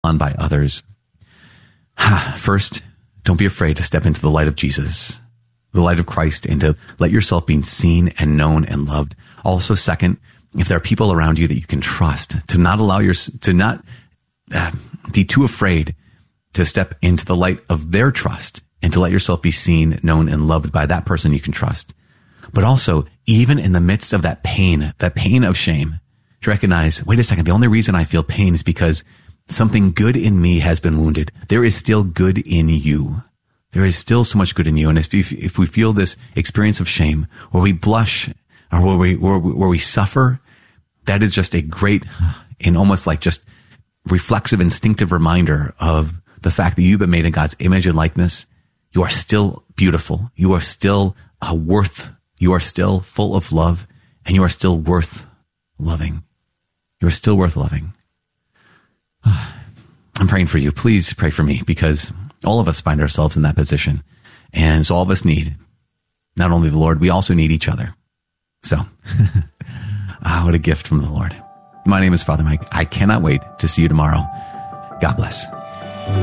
on by others. First, don't be afraid to step into the light of Jesus, the light of Christ, and to let yourself be seen and known and loved. Also, second, if there are people around you that you can trust, to not be too afraid to step into the light of their trust and to let yourself be seen, known, and loved by that person you can trust. But also, even in the midst of that pain of shame, to recognize, wait a second, the only reason I feel pain is because something good in me has been wounded. There is still good in you. There is still so much good in you. And if we feel this experience of shame, or we blush, or where we suffer, that is just a great and almost like just reflexive, instinctive reminder of the fact that you've been made in God's image and likeness. You are still beautiful. You are still you are still full of love, and you are still worth loving. You are still worth loving. I'm praying for you. Please pray for me, because all of us find ourselves in that position. And so all of us need not only the Lord, we also need each other. So, what a gift from the Lord. My name is Father Mike. I cannot wait to see you tomorrow. God bless.